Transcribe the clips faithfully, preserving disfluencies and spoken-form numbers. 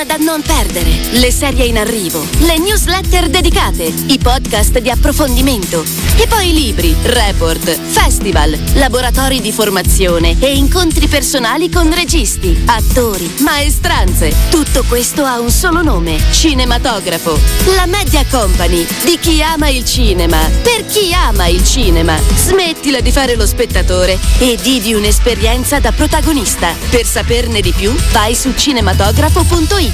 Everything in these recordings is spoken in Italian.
Da non perdere, le serie in arrivo, le newsletter dedicate, i podcast di approfondimento e poi libri, report, festival, laboratori di formazione e incontri personali con registi, attori, maestranze. Tutto questo ha un solo nome: Cinematografo. La Media Company di chi ama il cinema, per chi ama il cinema. Smettila di fare lo spettatore e vivi un'esperienza da protagonista. Per saperne di più, vai su cinematografo punto it.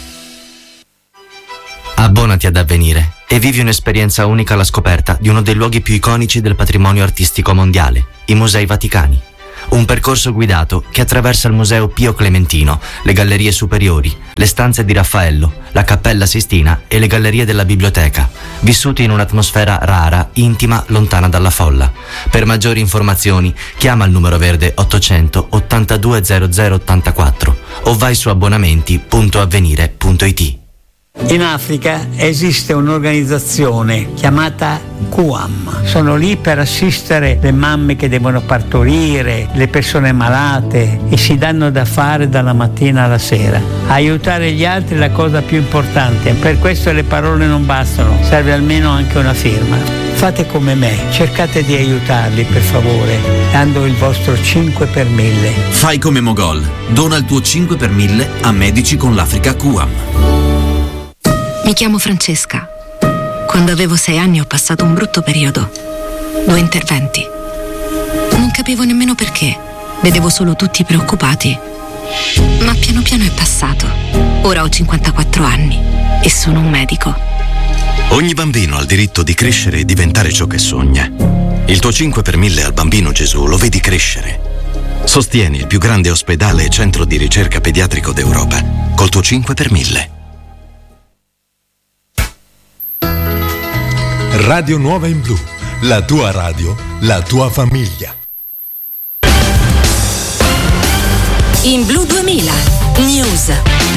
Abbonati ad Avvenire e vivi un'esperienza unica alla scoperta di uno dei luoghi più iconici del patrimonio artistico mondiale, i Musei Vaticani. Un percorso guidato che attraversa il Museo Pio Clementino, le gallerie superiori, le stanze di Raffaello, la Cappella Sistina e le gallerie della biblioteca, vissuti in un'atmosfera rara, intima, lontana dalla folla. Per maggiori informazioni chiama il numero verde ottocento ottantadue zero zero ottantaquattro o vai su abbonamenti punto avvenire punto it. In Africa esiste un'organizzazione chiamata Q A M. Sono lì per assistere le mamme che devono partorire, le persone malate, e si danno da fare dalla mattina alla sera. Aiutare gli altri è la cosa più importante, per questo le parole non bastano, serve almeno anche una firma. Fate come me, cercate di aiutarli per favore, dando il vostro cinque per mille. Fai come Mogol, dona il tuo cinque per mille a Medici con l'Africa Q A M. Mi chiamo Francesca. Quando avevo sei anni ho passato un brutto periodo. Due interventi. Non capivo nemmeno perché. Vedevo solo tutti preoccupati. Ma piano piano è passato. Ora ho cinquantaquattro anni e sono un medico. Ogni bambino ha il diritto di crescere e diventare ciò che sogna. Il tuo cinque per mille al Bambino Gesù lo vedi crescere. Sostieni il più grande ospedale e centro di ricerca pediatrico d'Europa col tuo cinque per mille. Radio Nuova in Blu, la tua radio, la tua famiglia. In Blu duemila News.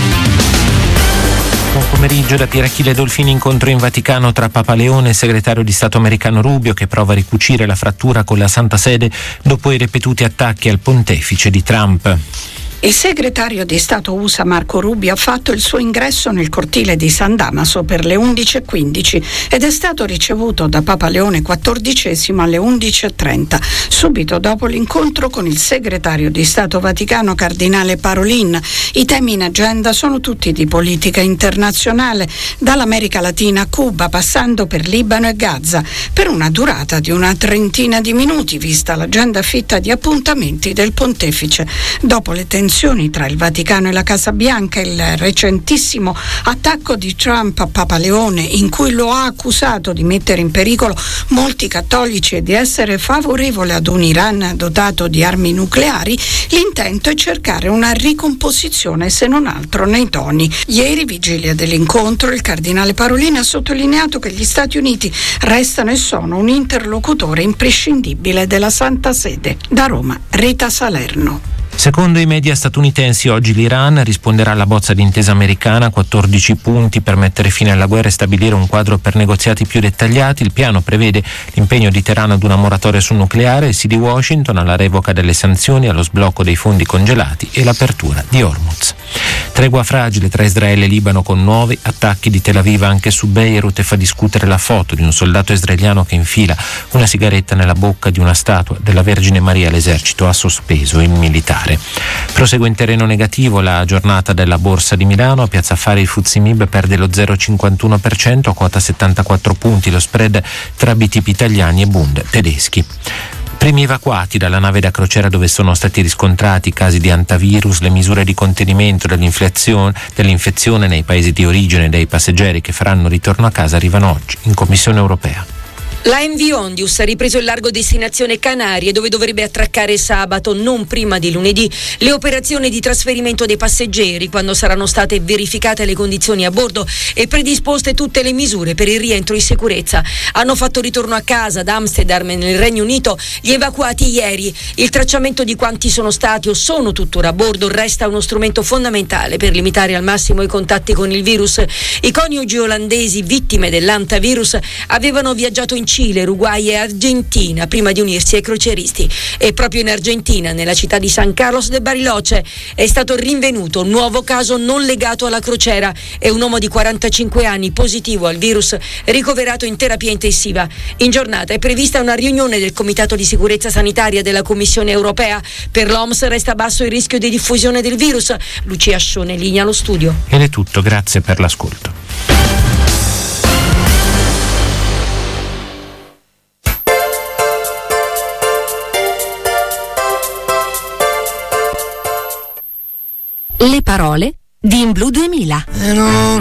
Buon pomeriggio da Pier Achille Dolfini. Incontro in Vaticano tra Papa Leone e il segretario di Stato americano Rubio, che prova a ricucire la frattura con la Santa Sede dopo i ripetuti attacchi al pontefice di Trump. Il segretario di Stato U S A Marco Rubio ha fatto il suo ingresso nel cortile di San Damaso per le undici e quindici ed è stato ricevuto da Papa Leone quattordicesimo alle undici e trenta, subito dopo l'incontro con il segretario di Stato Vaticano Cardinale Parolin. I temi in agenda sono tutti di politica internazionale, dall'America Latina a Cuba, passando per Libano e Gaza, per una durata di una trentina di minuti, vista l'agenda fitta di appuntamenti del pontefice. Dopo le tensioni tra il Vaticano e la Casa Bianca, il recentissimo attacco di Trump a Papa Leone, in cui lo ha accusato di mettere in pericolo molti cattolici e di essere favorevole ad un Iran dotato di armi nucleari, l'intento è cercare una ricomposizione, se non altro nei toni. Ieri, vigilia dell'incontro, il cardinale Parolin ha sottolineato che gli Stati Uniti restano e sono un interlocutore imprescindibile della Santa Sede. Da Roma, Rita Salerno. Secondo i media statunitensi, oggi l'Iran risponderà alla bozza di intesa americana, quattordici punti per mettere fine alla guerra e stabilire un quadro per negoziati più dettagliati. Il piano prevede l'impegno di Teheran ad una moratoria sul nucleare, il sì di Washington alla revoca delle sanzioni, allo sblocco dei fondi congelati e l'apertura di Hormuz. Tregua fragile tra Israele e Libano, con nuovi attacchi di Tel Aviv anche su Beirut, e fa discutere la foto di un soldato israeliano che infila una sigaretta nella bocca di una statua della Vergine Maria. L'esercito ha sospeso il militare. Prosegue in terreno negativo la giornata della Borsa di Milano. A Piazza Affari il Fuzzi Mib perde lo zero virgola cinquantuno per cento a quota settantaquattro punti, lo spread tra B T P italiani e Bund tedeschi. Primi evacuati dalla nave da crociera dove sono stati riscontrati casi di antivirus, le misure di contenimento dell'infezione, dell'infezione nei paesi di origine dei passeggeri che faranno ritorno a casa arrivano oggi in Commissione europea. La M V Ondius ha ripreso il largo destinazione Canarie, dove dovrebbe attraccare sabato, non prima di lunedì, le operazioni di trasferimento dei passeggeri, quando saranno state verificate le condizioni a bordo e predisposte tutte le misure per il rientro in sicurezza. Hanno fatto ritorno a casa ad Amsterdam nel Regno Unito gli evacuati ieri. Il tracciamento di quanti sono stati o sono tuttora a bordo resta uno strumento fondamentale per limitare al massimo i contatti con il virus. I coniugi olandesi vittime dell'antivirus avevano viaggiato in Cina Cile, Uruguay e Argentina prima di unirsi ai crocieristi. E proprio in Argentina, nella città di San Carlos de Bariloche, è stato rinvenuto un nuovo caso non legato alla crociera. È un uomo di quarantacinque anni positivo al virus, ricoverato in terapia intensiva. In giornata è prevista una riunione del Comitato di Sicurezza Sanitaria della Commissione Europea. Per l'O M S resta basso il rischio di diffusione del virus. Lucia Scione, linea allo studio. Ed è tutto, grazie per l'ascolto. Le parole di In Blu duemila.